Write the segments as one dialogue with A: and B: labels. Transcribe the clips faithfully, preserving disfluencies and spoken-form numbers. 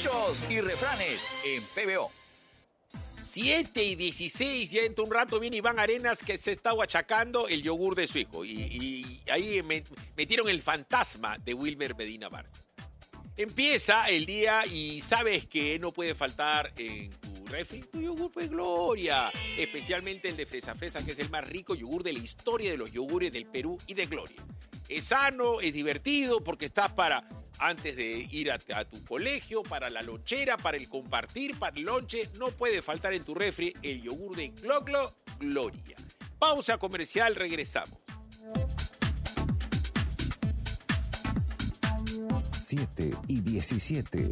A: Dichos y refranes en P B O.
B: siete y dieciséis, ya dentro de un rato viene Iván Arenas, que se está guachacando el yogur de su hijo. Y, y ahí me, metieron el fantasma de Wilmer Medina Bárcena. Empieza el día y sabes que no puede faltar en tu refri tu yogur pues Gloria. Especialmente el de fresa fresa, que es el más rico yogur de la historia de los yogures del Perú y de Gloria. Es sano, es divertido porque estás para antes de ir a, a tu colegio, para la lonchera, para el compartir, para el lonche. No puede faltar en tu refri el yogur de Glo Glo Gloria. Pausa comercial, regresamos.
C: siete y diecisiete.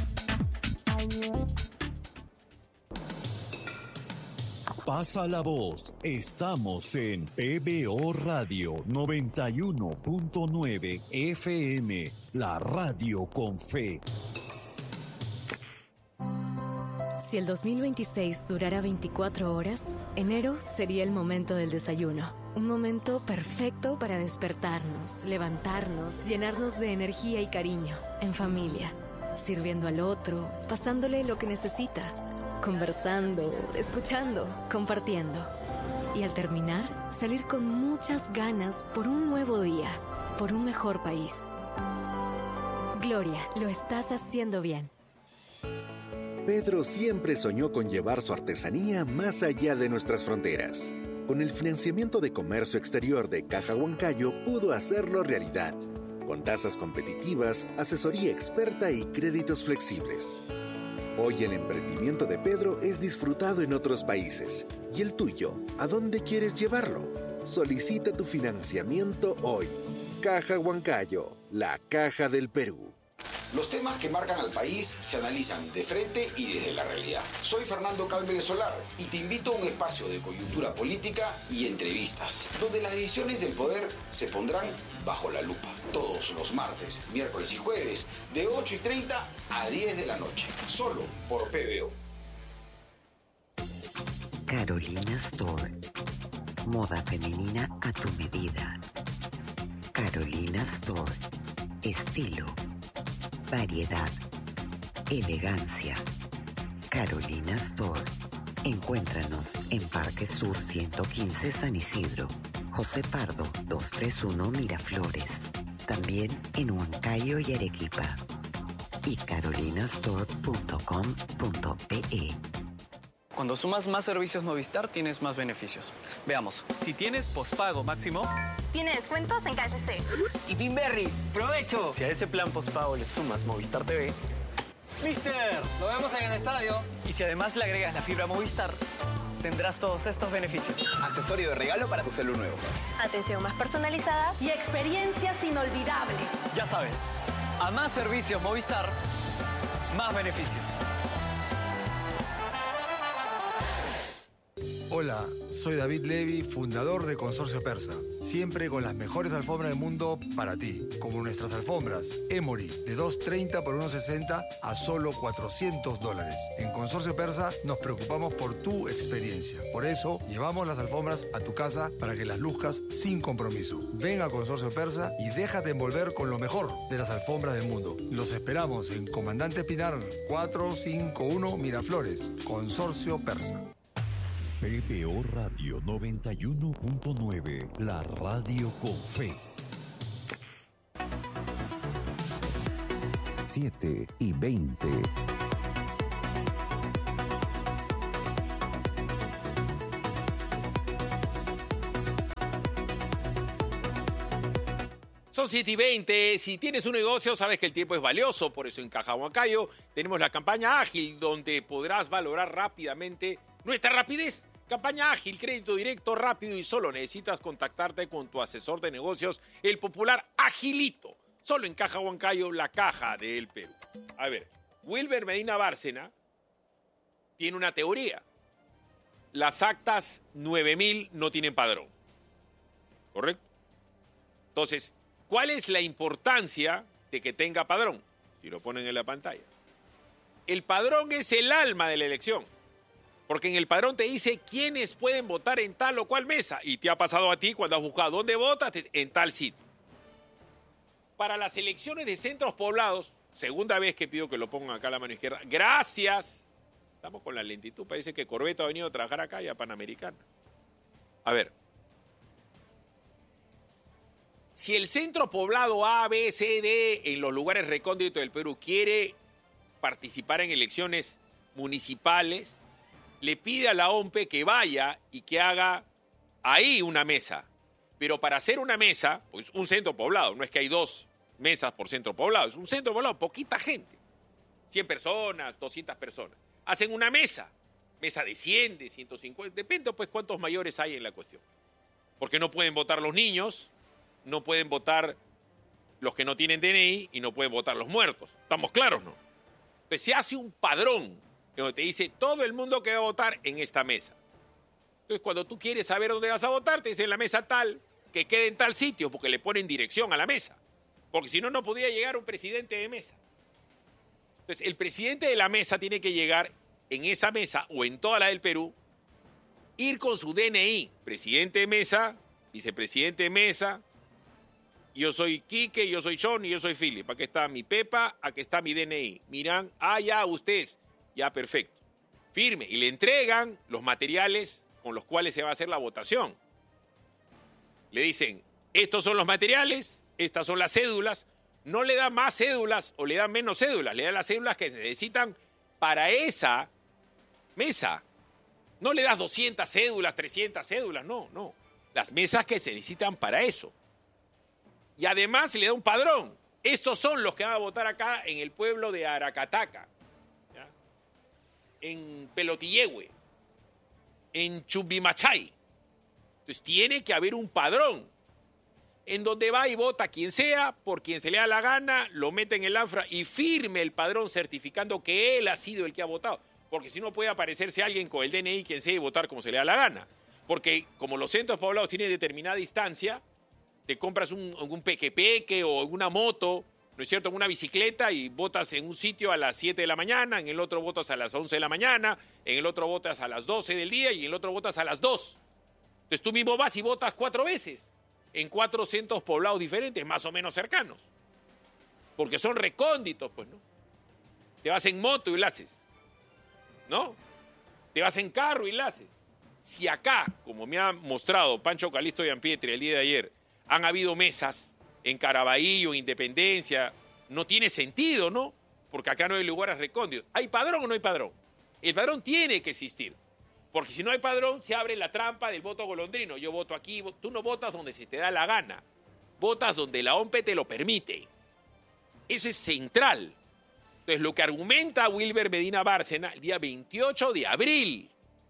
C: Pasa la voz. Estamos en P B O Radio noventa y uno punto nueve F M, la radio con fe.
D: Si el dos mil veintiséis durara veinticuatro horas, enero sería el momento del desayuno. Un momento perfecto para despertarnos, levantarnos, llenarnos de energía y cariño, en familia, sirviendo al otro, pasándole lo que necesita, conversando, escuchando, compartiendo. Y al terminar, salir con muchas ganas por un nuevo día, por un mejor país. Gloria, lo estás haciendo bien.
E: Pedro siempre soñó con llevar su artesanía más allá de nuestras fronteras. Con el financiamiento de comercio exterior de Caja Huancayo pudo hacerlo realidad, con tasas competitivas, asesoría experta y créditos flexibles. Hoy el emprendimiento de Pedro es disfrutado en otros países. ¿Y el tuyo? ¿A dónde quieres llevarlo? Solicita tu financiamiento hoy. Caja Huancayo, la caja del Perú.
F: Los temas que marcan al país se analizan de frente y desde la realidad. Soy Fernando Cálmenes Solar y te invito a un espacio de coyuntura política y entrevistas, donde las decisiones del poder se pondrán bajo la lupa. Todos los martes, miércoles y jueves, de ocho y treinta a diez de la noche. Solo por P B O.
G: Carolina Store. Moda femenina a tu medida. Carolina Store. Estilo. Variedad, elegancia. Carolina Store. Encuéntranos en Parque Sur ciento quince San Isidro, José Pardo doscientos treinta y uno Miraflores. También en Huancayo y Arequipa. Y carolinastore punto com punto pe.
H: Cuando sumas más servicios Movistar, tienes más beneficios. Veamos, si tienes pospago máximo...
I: Tiene descuentos en K F C.
H: Y Pinberry, ¡provecho! Si a ese plan pospago le sumas Movistar T V... ¡Mister!
J: ¡Lo vemos en el estadio!
H: Y si además le agregas la fibra Movistar, tendrás todos estos beneficios.
J: Accesorio de regalo para tu celular nuevo.
I: Atención más personalizada
K: y experiencias inolvidables.
H: Ya sabes, a más servicios Movistar, más beneficios.
L: Hola, soy David Levy, fundador de Consorcio Persa. Siempre con las mejores alfombras del mundo para ti. Como nuestras alfombras Emory, de doscientos treinta por ciento sesenta a solo cuatrocientos dólares. En Consorcio Persa nos preocupamos por tu experiencia. Por eso, llevamos las alfombras a tu casa para que las luzcas sin compromiso. Ven a Consorcio Persa y déjate envolver con lo mejor de las alfombras del mundo. Los esperamos en Comandante Pinar cuatrocientos cincuenta y uno Miraflores. Consorcio Persa.
C: P B O Radio noventa y uno punto nueve, la radio con fe. siete y veinte.
B: Son siete y veinte. Si tienes un negocio, sabes que el tiempo es valioso. Por eso en Caja Huancayo tenemos la campaña ágil, donde podrás valorar rápidamente nuestra rapidez. Campaña ágil, crédito directo, rápido y solo necesitas contactarte con tu asesor de negocios, el popular Agilito. Solo en Caja Huancayo, la caja del Perú. A ver, Wilmer Medina Bárcena tiene una teoría. Las actas nueve mil no tienen padrón. ¿Correcto? Entonces, ¿cuál es la importancia de que tenga padrón? Si lo ponen en la pantalla. El padrón es el alma de la elección. Porque en el padrón te dice quiénes pueden votar en tal o cual mesa. Y te ha pasado a ti cuando has buscado dónde votas, en tal sitio. Para las elecciones de centros poblados, segunda vez que pido que lo pongan acá a la mano izquierda. Gracias. Estamos con la lentitud. Parece que Corbeto ha venido a trabajar acá y a Panamericana. A ver. Si el centro poblado A, B, C, D en los lugares recónditos del Perú quiere participar en elecciones municipales, le pide a la O M P que vaya y que haga ahí una mesa. Pero para hacer una mesa, pues un centro poblado, no es que hay dos mesas por centro poblado, es un centro poblado, poquita gente. cien personas, doscientas personas. Hacen una mesa, mesa de cien, de ciento cincuenta, depende pues cuántos mayores hay en la cuestión. Porque no pueden votar los niños, no pueden votar los que no tienen D N I y no pueden votar los muertos. ¿Estamos claros, no? Entonces se hace un padrón donde te dice todo el mundo que va a votar en esta mesa. Entonces cuando tú quieres saber dónde vas a votar, te dicen la mesa tal, que quede en tal sitio, porque le ponen dirección a la mesa. Porque si no, no podría llegar un presidente de mesa. Entonces el presidente de la mesa tiene que llegar en esa mesa o en toda la del Perú, ir con su D N I, presidente de mesa, vicepresidente de mesa, yo soy Quique, yo soy John y yo soy Philip. Aquí está mi Pepa, aquí está mi D N I. Miran, ah, ya, ustedes. Ya, perfecto. Firme. Y le entregan los materiales con los cuales se va a hacer la votación. Le dicen, estos son los materiales, estas son las cédulas. No le da más cédulas o le da menos cédulas. Le da las cédulas que se necesitan para esa mesa. No le das doscientas cédulas, trescientas cédulas, no, no. Las mesas que se necesitan para eso. Y además le da un padrón. Estos son los que van a votar acá en el pueblo de Aracataca, ¿ya? En Pelotillehue, en Chumbimachay. Entonces tiene que haber un padrón en donde va y vota quien sea, por quien se le da la gana, lo mete en el ANFRA y firme el padrón certificando que él ha sido el que ha votado. Porque si no puede aparecerse alguien con el D N I quien sea y votar como se le da la gana. Porque como los centros poblados tienen determinada distancia, te compras un, un peque-peque o una moto, ¿no es cierto?, en una bicicleta y votas en un sitio a las siete de la mañana, en el otro votas a las once de la mañana, en el otro votas a las doce del día y en el otro votas a las dos. Entonces tú mismo vas y votas cuatro veces en cuatro centros poblados diferentes, más o menos cercanos. Porque son recónditos, pues, ¿no? Te vas en moto y lo haces, ¿no? Te vas en carro y lo haces. Si acá, como me ha mostrado Pancho Calisto Gianpietri el día de ayer, han habido mesas en Caraballo, Independencia, no tiene sentido, ¿no? Porque acá no hay lugares recónditos. ¿Hay padrón o no hay padrón? El padrón tiene que existir. Porque si no hay padrón, se abre la trampa del voto golondrino. Yo voto aquí, tú no votas donde se te da la gana. Votas donde la O M P te lo permite. Eso es central. Entonces, lo que argumenta Wilber Medina Bárcena el día veintiocho de abril,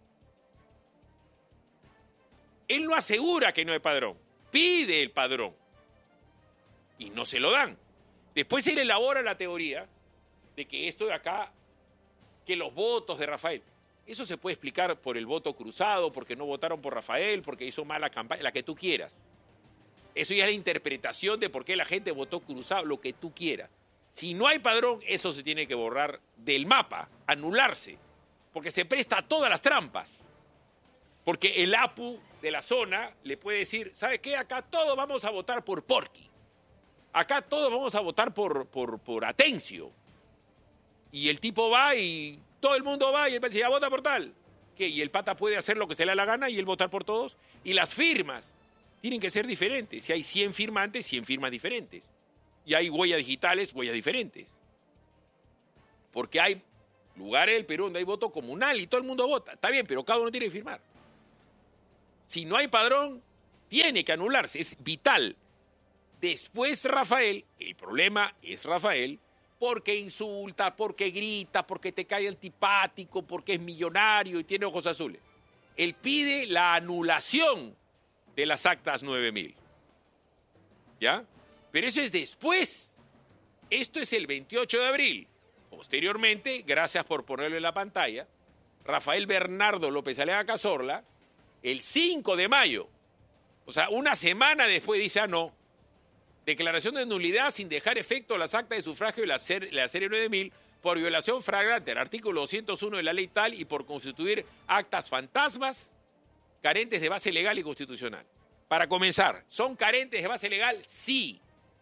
B: él no asegura que no hay padrón. Pide el padrón y no se lo dan. Después él elabora la teoría de que esto de acá, que los votos de Rafael, eso se puede explicar por el voto cruzado, porque no votaron por Rafael, porque hizo mala campaña, la que tú quieras. Eso ya es la interpretación de por qué la gente votó cruzado, lo que tú quieras. Si no hay padrón, eso se tiene que borrar del mapa, anularse, porque se presta a todas las trampas. Porque el A P U de la zona le puede decir, ¿sabe qué? Acá todos vamos a votar por Porqui. Acá todos vamos a votar por, por, por Atencio. Y el tipo va y todo el mundo va y él dice, ya vota por tal. ¿Qué? Y el pata puede hacer lo que se le da la gana y él votar por todos. Y las firmas tienen que ser diferentes. Si hay cien firmantes, cien firmas diferentes. Y hay huellas digitales, huellas diferentes. Porque hay lugares del Perú donde hay voto comunal y todo el mundo vota. Está bien, pero cada uno tiene que firmar. Si no hay padrón, tiene que anularse, es vital. Después Rafael, el problema es Rafael, porque insulta, porque grita, porque te cae antipático, porque es millonario y tiene ojos azules. Él pide la anulación de las actas nueve mil. ¿Ya? Pero eso es después. Esto es el veintiocho de abril. Posteriormente, gracias por ponerlo en la pantalla, Rafael Bernardo López Aliaga Cazorla, el cinco de mayo, o sea, una semana después dice, ah, no, declaración de nulidad sin dejar efecto las actas de sufragio de la, ser, la serie nueve mil por violación flagrante al artículo doscientos uno de la ley tal y por constituir actas fantasmas carentes de base legal y constitucional. Para comenzar, ¿son carentes de base legal? Sí.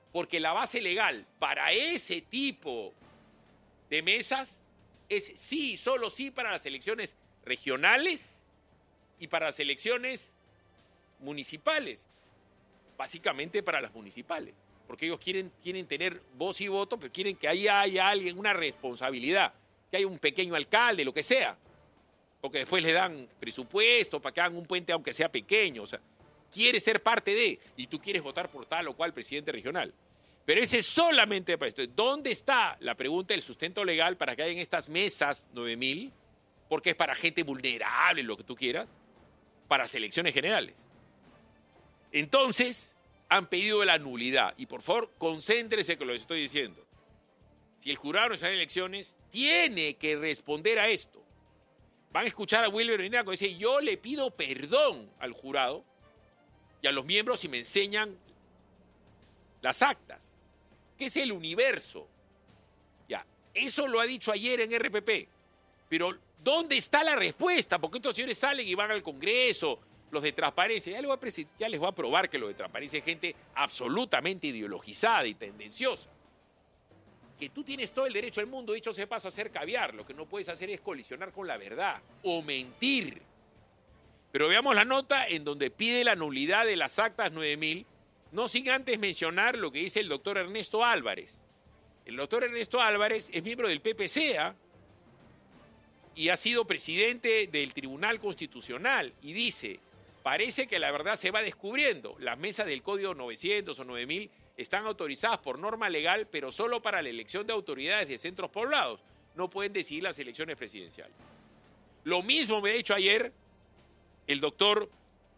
B: Porque la base legal para ese tipo de mesas es sí, solo sí para las elecciones regionales y para las elecciones municipales. Básicamente para las municipales. Porque ellos quieren, quieren tener voz y voto, pero quieren que ahí haya alguien, una responsabilidad. Que haya un pequeño alcalde, lo que sea. Porque después le dan presupuesto para que hagan un puente aunque sea pequeño. O sea, quiere ser parte de, y tú quieres votar por tal o cual presidente regional. Pero ese es solamente para esto. ¿Dónde está la pregunta del sustento legal para que hayan estas mesas nueve mil? Porque es para gente vulnerable, lo que tú quieras, para las elecciones generales. Entonces, han pedido la nulidad. Y por favor, concéntrese con lo que estoy diciendo. Si el jurado nacional de elecciones tiene que responder a esto, van a escuchar a Wilber Oreña cuando dice, yo le pido perdón al jurado y a los miembros si me enseñan las actas, que es el universo. Ya, eso lo ha dicho ayer en R P P. Pero, ¿dónde está la respuesta? Porque estos señores salen y van al Congreso, los de transparencia. Ya les voy a, presen- ya les voy a probar que los de transparencia es gente absolutamente ideologizada y tendenciosa. Que tú tienes todo el derecho del mundo, dicho sea de paso, a hacer caviar. Lo que no puedes hacer es colisionar con la verdad o mentir. Pero veamos la nota en donde pide la nulidad de las actas nueve mil, no sin antes mencionar lo que dice el doctor Ernesto Álvarez. El doctor Ernesto Álvarez es miembro del P P C, ¿eh? Y ha sido presidente del Tribunal Constitucional. Y dice, parece que la verdad se va descubriendo. Las mesas del Código novecientos o nueve mil están autorizadas por norma legal, pero solo para la elección de autoridades de centros poblados. No pueden decidir las elecciones presidenciales. Lo mismo me ha dicho ayer el doctor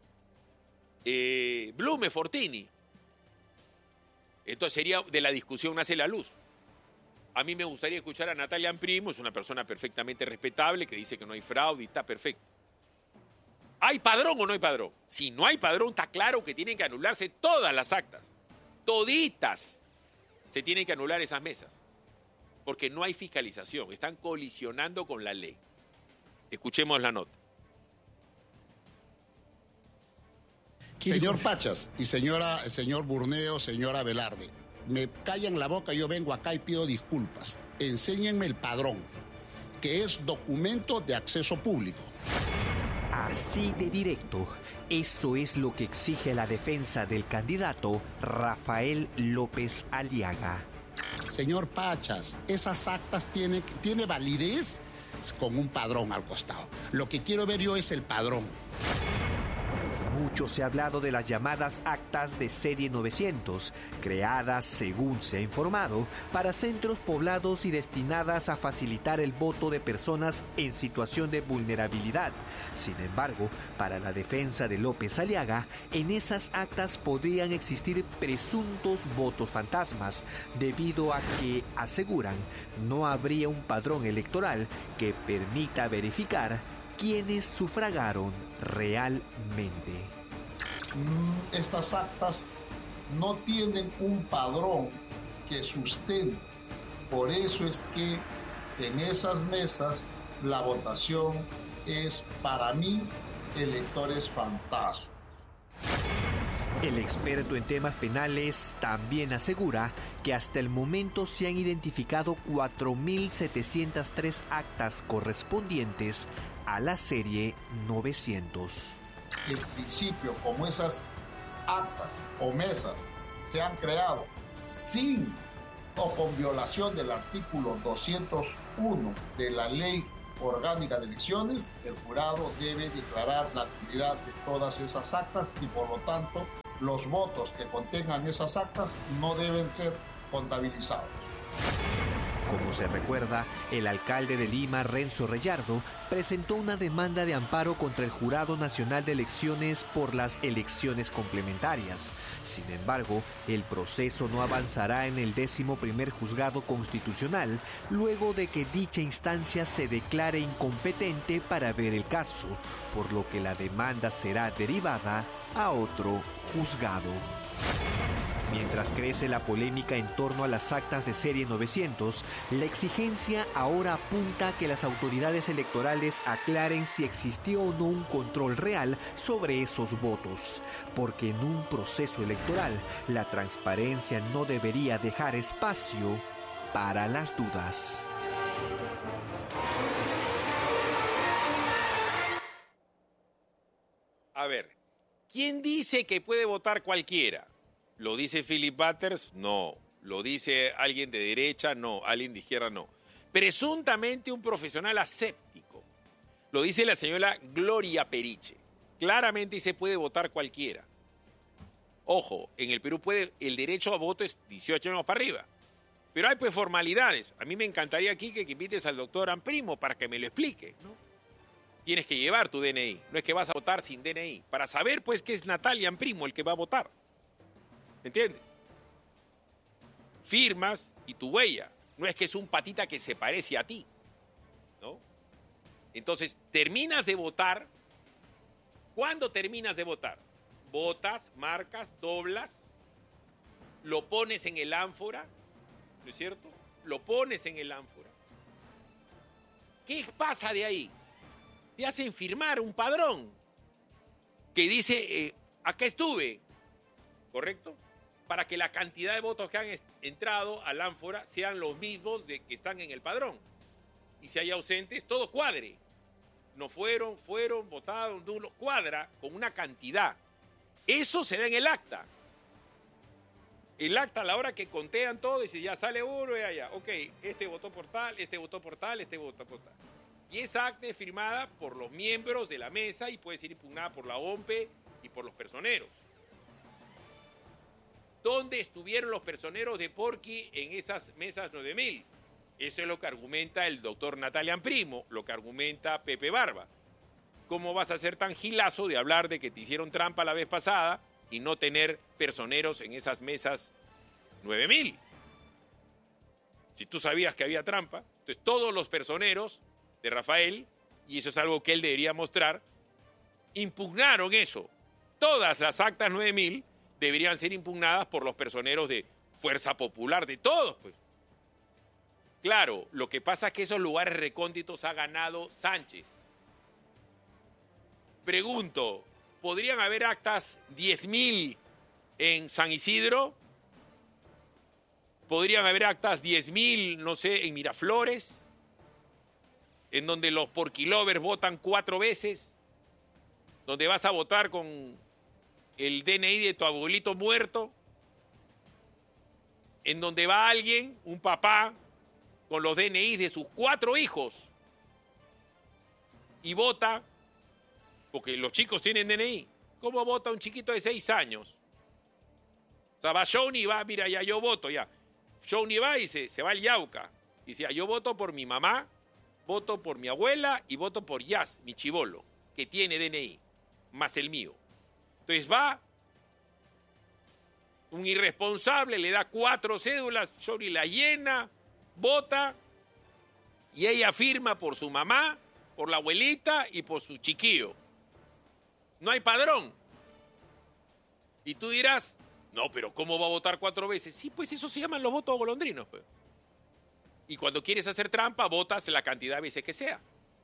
B: eh, Blume Fortini. Entonces sería de la discusión nace la luz. A mí me gustaría escuchar a Natalia Primo, es una persona perfectamente respetable que dice que no hay fraude y está perfecto. ¿Hay padrón o no hay padrón? Si no hay padrón, está claro que tienen que anularse todas las actas. Toditas se tienen que anular esas mesas. Porque no hay fiscalización, están colisionando con la ley. Escuchemos la nota.
M: Señor Pachas y señora, señor Burneo, señora Velarde, me callan la boca, yo vengo acá y pido disculpas. Enséñenme el padrón, que es documento de acceso público.
N: Así de directo, eso es lo que exige la defensa del candidato Rafael López Aliaga.
M: Señor Pachas, esas actas tienen tiene validez con un padrón al costado. Lo que quiero ver yo es el padrón.
N: Mucho se ha hablado de las llamadas actas de serie novecientos, creadas, según se ha informado, para centros poblados y destinadas a facilitar el voto de personas en situación de vulnerabilidad. Sin embargo, para la defensa de López Aliaga, en esas actas podrían existir presuntos votos fantasmas, debido a que, aseguran, no habría un padrón electoral que permita verificar quienes sufragaron realmente.
M: Mm, estas actas no tienen un padrón que sustente. Por eso es que en esas mesas la votación es, para mí, electores fantasmas.
N: El experto en temas penales también asegura que hasta el momento se han identificado cuatro mil setecientas tres actas correspondientes a la serie novecientos.
M: En principio, como esas actas o mesas se han creado sin o con violación del artículo doscientos uno de la Ley Orgánica de Elecciones, el jurado debe declarar la nulidad de todas esas actas y, por lo tanto, los votos que contengan esas actas no deben ser contabilizados.
N: Como se recuerda, el alcalde de Lima, Renzo Reyardo, presentó una demanda de amparo contra el Jurado Nacional de Elecciones por las elecciones complementarias. Sin embargo, el proceso no avanzará en el décimo primer juzgado constitucional, luego de que dicha instancia se declare incompetente para ver el caso, por lo que la demanda será derivada a otro juzgado. Mientras crece la polémica en torno a las actas de serie novecientos, la exigencia ahora apunta a que las autoridades electorales aclaren si existió o no un control real sobre esos votos, porque en un proceso electoral la transparencia no debería dejar espacio para las dudas.
B: A ver, ¿quién dice que puede votar cualquiera? ¿Lo dice Philip Butters? No. ¿Lo dice alguien de derecha? No. ¿Alguien de izquierda? No. Presuntamente un profesional aséptico. Lo dice la señora Gloria Periche. Claramente dice puede votar cualquiera. Ojo, en el Perú puede, el derecho a voto es dieciocho años para arriba. Pero hay pues formalidades. A mí me encantaría aquí que, que invites al doctor Amprimo para que me lo explique, ¿no? Tienes que llevar tu D N I. No es que vas a votar sin D N I. Para saber pues que es Natalia Amprimo el que va a votar. ¿Entiendes? Firmas y tu huella. No es que es un patita que se parece a ti, ¿no? Entonces, terminas de votar. ¿Cuándo terminas de votar? Votas, marcas, doblas, lo pones en el ánfora, ¿no es cierto? Lo pones en el ánfora. ¿Qué pasa de ahí? Te hacen firmar un padrón que dice, eh, acá estuve, ¿correcto? Para que la cantidad de votos que han entrado al ánfora sean los mismos de que están en el padrón. Y si hay ausentes, todo cuadre. No fueron, fueron, votaron, nulo, cuadra con una cantidad. Eso se da en el acta. El acta a la hora que contean todo, dice, ya sale uno y allá. Ok, este votó por tal, este votó por tal, este votó por tal. Y esa acta es firmada por los miembros de la mesa y puede ser impugnada por la O M P E y por los personeros. ¿Dónde estuvieron los personeros de Porqui en esas mesas nueve mil? Eso es lo que argumenta el doctor Natalia Amprimo, lo que argumenta Pepe Barba. ¿Cómo vas a ser tan gilazo de hablar de que te hicieron trampa la vez pasada y no tener personeros en esas mesas nueve mil? Si tú sabías que había trampa, entonces todos los personeros de Rafael, y eso es algo que él debería mostrar, impugnaron eso. Todas las actas nueve mil deberían ser impugnadas por los personeros de Fuerza Popular, de todos, pues. Claro, lo que pasa es que esos lugares recónditos ha ganado Sánchez. Pregunto, ¿podrían haber actas diez mil en San Isidro? ¿Podrían haber actas diez mil, no sé, en Miraflores? En donde los porquilovers votan cuatro veces, donde vas a votar con el D N I de tu abuelito muerto, en donde va alguien, un papá, con los D N I de sus cuatro hijos y vota, porque los chicos tienen D N I. ¿Cómo vota un chiquito de seis años? O sea, va Johnny y va, mira, ya yo voto, ya. Johnny va y se, se va al Yauca. Y dice, yo voto por mi mamá, voto por mi abuela y voto por Yas, mi chibolo, que tiene D N I, más el mío. Entonces va un irresponsable, le da cuatro cédulas, Johnny la llena, vota y ella firma por su mamá, por la abuelita y por su chiquillo. No hay padrón. Y tú dirás, no, pero ¿cómo va a votar cuatro veces? Sí, pues eso se llaman los votos golondrinos, pues. Y cuando quieres hacer trampa, votas la cantidad de veces que sea.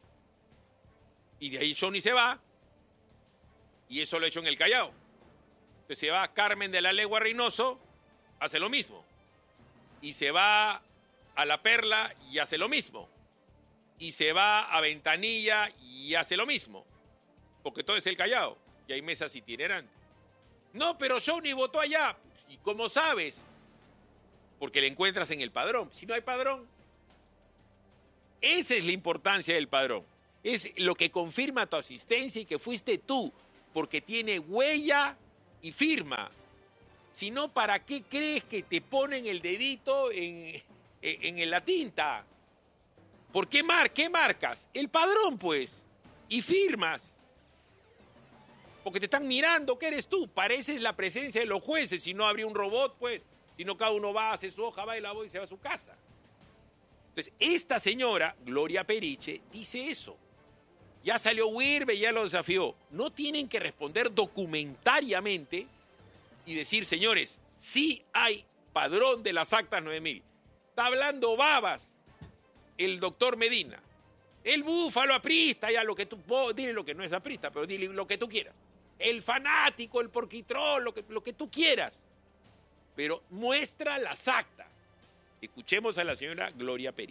B: Y de ahí Johnny se va, y eso lo he hecho en el Callao. Entonces se va Carmen de la Legua Reynoso, hace lo mismo. Y se va a La Perla y hace lo mismo. Y se va a Ventanilla y hace lo mismo. Porque todo es el Callao y hay mesas itinerantes. No, pero Johnny votó allá. ¿Y cómo sabes? Porque le encuentras en el padrón. Si no hay padrón, esa es la importancia del padrón. Es lo que confirma tu asistencia y que fuiste tú, porque tiene huella y firma. Si no, ¿para qué crees que te ponen el dedito en, en, en la tinta? ¿Por qué, mar, qué marcas? El padrón, pues. Y firmas. Porque te están mirando, ¿qué eres tú? Pareces la presencia de los jueces. Si no habría un robot, pues. Si no, cada uno va, hace su hoja, va y la voz y se va a su casa. Entonces, esta señora, Gloria Periche, dice eso. Ya salió Wirbe, ya lo desafió. No tienen que responder documentariamente y decir, señores, Sí hay padrón de las actas nueve mil. Está hablando babas el doctor Medina. El búfalo aprista, ya lo que tú... Dile lo que no es aprista, pero dile lo que tú quieras. El fanático, el porquitrol, lo que, lo que tú quieras. Pero muestra las actas. Escuchemos a la señora Gloria Perí.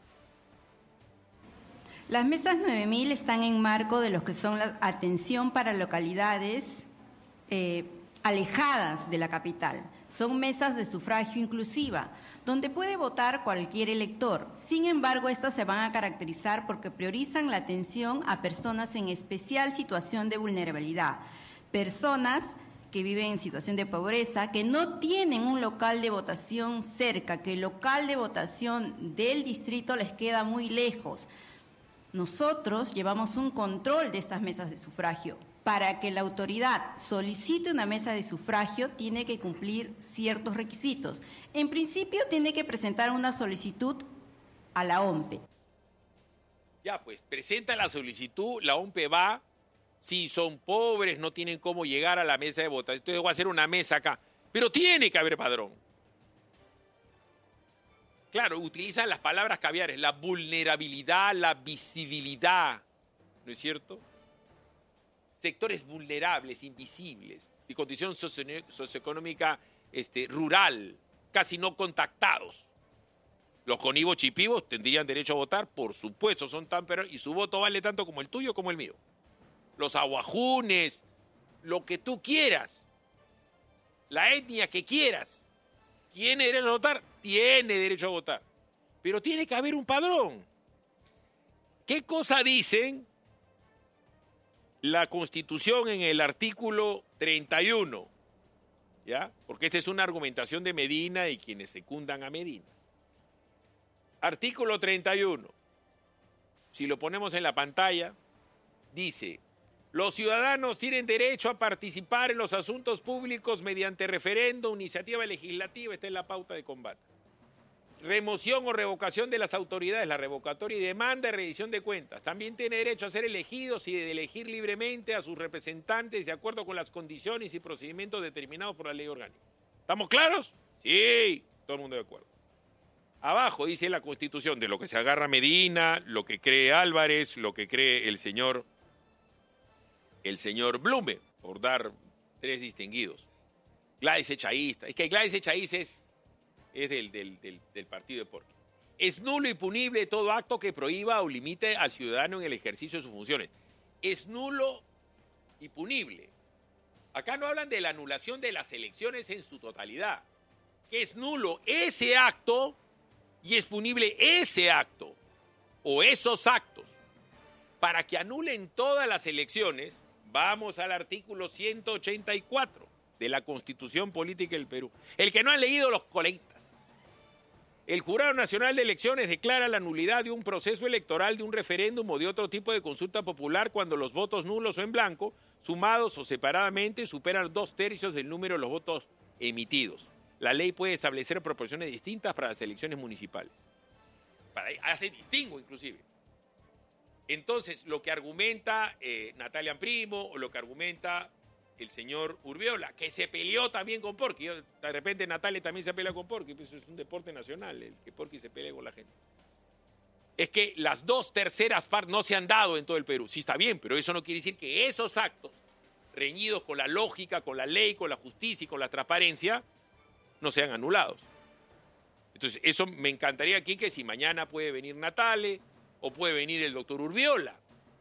O: Las mesas nueve mil están en marco de lo que son la atención para localidades eh, alejadas de la capital. Son mesas de sufragio inclusiva, donde puede votar cualquier elector. Sin embargo, estas se van a caracterizar porque priorizan la atención a personas en especial situación de vulnerabilidad, personas que viven en situación de pobreza, que no tienen un local de votación cerca, que el local de votación del distrito les queda muy lejos. Nosotros llevamos un control de estas mesas de sufragio. Para que la autoridad solicite una mesa de sufragio, tiene que cumplir ciertos requisitos. En principio, tiene que presentar una solicitud a la O M P E.
B: Ya, pues, presenta la solicitud, la O M P E va. Si son pobres, no tienen cómo llegar a la mesa de votación. Entonces voy a hacer una mesa acá. Pero tiene que haber padrón. Claro, utilizan las palabras caviares, la vulnerabilidad, la visibilidad, ¿no es cierto? Sectores vulnerables, invisibles, de condición socioeconómica este, rural, casi no contactados. Los conivos chipivos tendrían derecho a votar, por supuesto, son tan pero y su voto vale tanto como el tuyo como el mío. Los aguajunes, lo que tú quieras, la etnia que quieras. ¿Tiene derecho a votar? Tiene derecho a votar. Pero tiene que haber un padrón. ¿Qué cosa dicen la Constitución en el artículo treinta y uno? ¿Ya? Porque esta es una argumentación de Medina y quienes secundan a Medina. Artículo treinta y uno. Si lo ponemos en la pantalla, dice: los ciudadanos tienen derecho a participar en los asuntos públicos mediante referéndum, iniciativa legislativa. Esta es la pauta de combate. Remoción o revocación de las autoridades, la revocatoria y demanda y rendición de cuentas. También tiene derecho a ser elegidos y de elegir libremente a sus representantes de acuerdo con las condiciones y procedimientos determinados por la ley orgánica. ¿Estamos claros? Sí, todo el mundo de acuerdo. Abajo dice la Constitución de lo que se agarra Medina, lo que cree Álvarez, lo que cree el señor... el señor Blume, por dar tres distinguidos. Gladys Echaísta. Es que Gladys Echaísta es, es del, del, del, del partido de Porqui. Es nulo y punible todo acto que prohíba o limite al ciudadano en el ejercicio de sus funciones. Es nulo y punible. Acá no hablan de la anulación de las elecciones en su totalidad. Que es nulo ese acto y es punible ese acto o esos actos. Para que anulen todas las elecciones, vamos al artículo ciento ochenta y cuatro de la Constitución Política del Perú. El que no ha leído los colectas. El Jurado Nacional de Elecciones declara la nulidad de un proceso electoral, de un referéndum o de otro tipo de consulta popular cuando los votos nulos o en blanco, sumados o separadamente, superan dos tercios del número de los votos emitidos. La ley puede establecer proporciones distintas para las elecciones municipales. Para, hace distingo, inclusive. Entonces, lo que argumenta eh, Natalia Primo o lo que argumenta el señor Urbiola, que se peleó también con Porqui. Yo, de repente Natalia también se pelea con Porqui, pues eso es un deporte nacional, el que Porqui se pelee con la gente. Es que las dos terceras partes no se han dado en todo el Perú. Sí está bien, pero eso no quiere decir que esos actos, reñidos con la lógica, con la ley, con la justicia y con la transparencia, no sean anulados. Entonces, eso me encantaría aquí que si mañana puede venir Natalia, o puede venir el doctor Urbiola,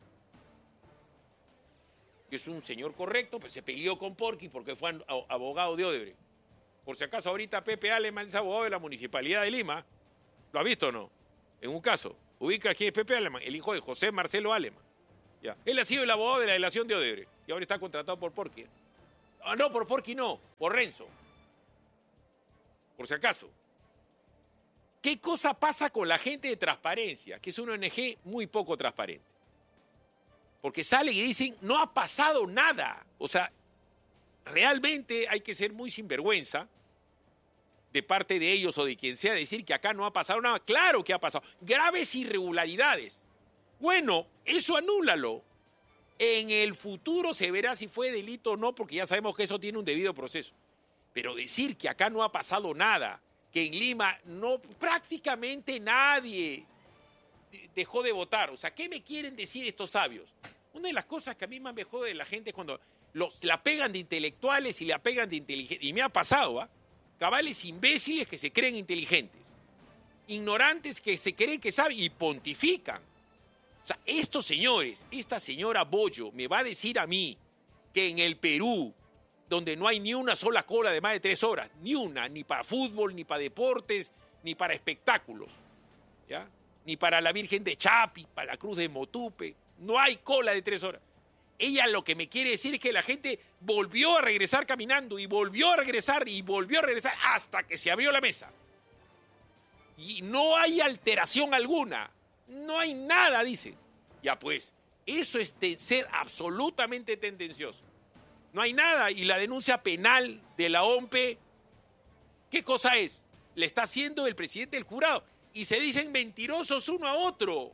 B: que es un señor correcto, pues se peleó con Porqui porque fue abogado de Odebrecht. Por si acaso ahorita Pepe Aleman es abogado de la Municipalidad de Lima. ¿Lo ha visto o no? En un caso, ubica quién es Pepe Aleman, el hijo de José Marcelo Aleman. Ya. Él ha sido el abogado de la delación de Odebrecht y ahora está contratado por Porqui. Ah, no, por Porqui no, por Renzo. Por si acaso. ¿Qué cosa pasa con la gente de transparencia? Que es una O N G muy poco transparente. Porque salen y dicen, no ha pasado nada. O sea, realmente hay que ser muy sinvergüenza de parte de ellos o de quien sea decir que acá no ha pasado nada. Claro que ha pasado. Graves irregularidades. Bueno, eso anúlalo. En el futuro se verá si fue delito o no, porque ya sabemos que eso tiene un debido proceso. Pero decir que acá no ha pasado nada, que en Lima no, prácticamente nadie dejó de votar. O sea, ¿qué me quieren decir estos sabios? Una de las cosas que a mí más me jode de la gente es cuando los, la pegan de intelectuales y la pegan de inteligentes. Y me ha pasado, ¿ah? ¿eh? Cabales imbéciles que se creen inteligentes. Ignorantes que se creen que saben y pontifican. O sea, estos señores, esta señora Bollo me va a decir a mí que en el Perú, donde no hay ni una sola cola de más de tres horas, ni una, ni para fútbol, ni para deportes, ni para espectáculos, ¿ya? Ni para la Virgen de Chapi, para la Cruz de Motupe, no hay cola de tres horas. Ella lo que me quiere decir es que la gente volvió a regresar caminando y volvió a regresar y volvió a regresar hasta que se abrió la mesa. Y no hay alteración alguna, no hay nada, dice. Ya pues, eso es te- ser absolutamente tendencioso. No hay nada, y la denuncia penal de la O M P E, ¿qué cosa es? Le está haciendo el presidente del jurado, y se dicen mentirosos uno a otro.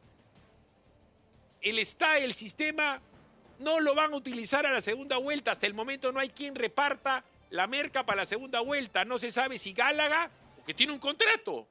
B: El está, el sistema, no lo van a utilizar a la segunda vuelta, hasta el momento no hay quien reparta la merca para la segunda vuelta, no se sabe si Gálaga, porque tiene un contrato.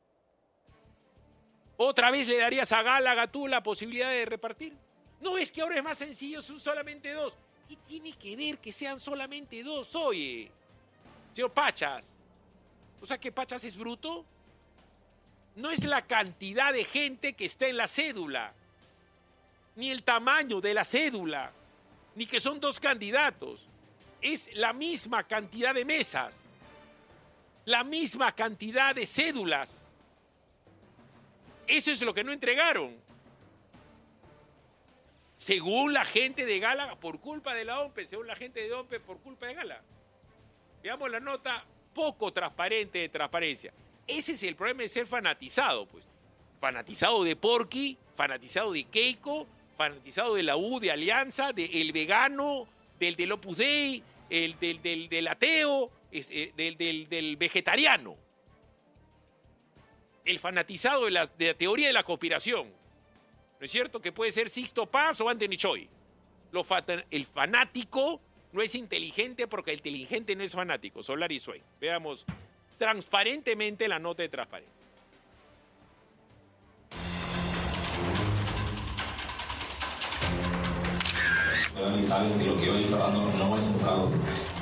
B: ¿Otra vez le darías a Gálaga tú la posibilidad de repartir? No, es que ahora es más sencillo, son solamente dos. ¿Qué tiene que ver que sean solamente dos? Oye, señor Pachas, ¿o sea que Pachas es bruto? No es la cantidad de gente que está en la cédula, ni el tamaño de la cédula, ni que son dos candidatos. Es la misma cantidad de mesas, la misma cantidad de cédulas. Eso es lo que no entregaron. Según la gente de Gálaga, por culpa de la O M P E, según la gente de O M P E, por culpa de Gálaga. Veamos la nota poco transparente de transparencia. Ese es el problema de ser fanatizado, pues. Fanatizado de Porky, fanatizado de Keiko, fanatizado de la U, de Alianza, del vegano, del del Opus Dei, el, del, del, del ateo, es, eh, del, del, del vegetariano. El fanatizado de la, de la teoría de la conspiración. ¿No es cierto? Que puede ser Sixto Paz o Anthony Choi. Lo fata- el fanático no es inteligente porque el inteligente no es fanático. Solari Sway. Veamos transparentemente la nota de transparencia.
P: Y saben que lo que hoy está dando no es un fraude.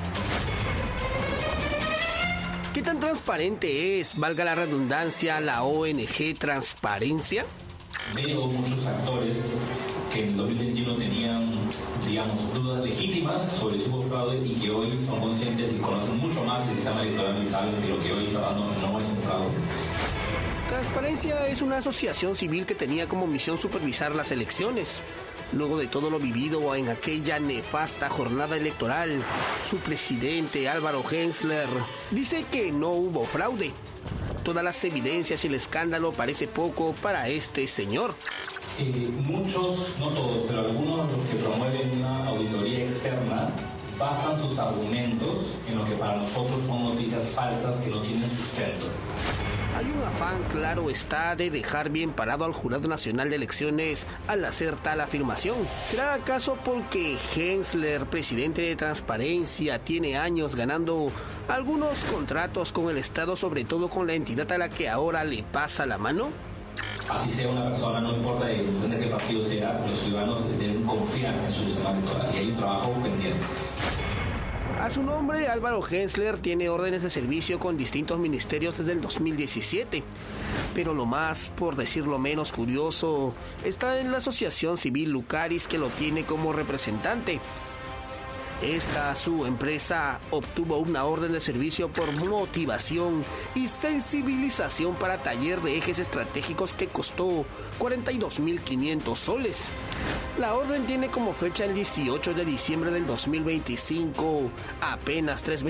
Q: ¿Qué tan transparente es, valga la redundancia, la O N G Transparencia?
P: Veo muchos actores que en dos mil veintiuno tenían, digamos, dudas legítimas sobre si hubo fraude y que hoy son conscientes y conocen mucho más del sistema electoral y saben que lo que hoy está dando no es un fraude.
Q: Transparencia es una asociación civil que tenía como misión supervisar las elecciones. Luego de todo lo vivido en aquella nefasta jornada electoral, su presidente Álvaro Hensler dice que no hubo fraude. Todas las evidencias y el escándalo parece poco para este señor.
P: Eh, muchos, no todos, pero algunos de los que promueven una auditoría externa basan sus argumentos en lo que para nosotros son noticias falsas que no tienen sustento.
Q: Hay un afán, claro está, de dejar bien parado al Jurado Nacional de Elecciones al hacer tal afirmación. ¿Será acaso porque Hensler, presidente de Transparencia, tiene años ganando algunos contratos con el Estado, sobre todo con la entidad a la que ahora le pasa la mano?
P: Así sea una persona, no importa de qué partido sea, los ciudadanos deben confiar en su sistema electoral y hay un trabajo pendiente.
Q: A su nombre, Álvaro Hensler tiene órdenes de servicio con distintos ministerios desde el dos mil diecisiete. Pero lo más, por decirlo menos curioso, está en la asociación civil Lucaris, que lo tiene como representante. Esta, su empresa, obtuvo una orden de servicio por motivación y sensibilización para taller de ejes estratégicos que costó cuarenta y dos mil quinientos soles. La orden tiene como fecha el dieciocho de diciembre del dos mil veinticinco, apenas tres